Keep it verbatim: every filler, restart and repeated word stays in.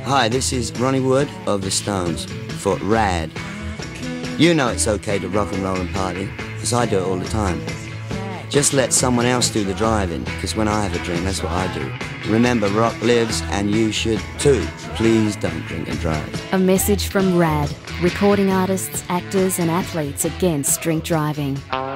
Hi, this is Ronnie Wood of The Stones for Rad. You know it's okay to rock and roll and party, because I do it all the time. Just let someone else do the driving, because when I have a drink, that's what I do. Remember, rock lives, and you should too. Please don't drink and drive. A message from Rad, recording artists, actors and athletes against drink driving.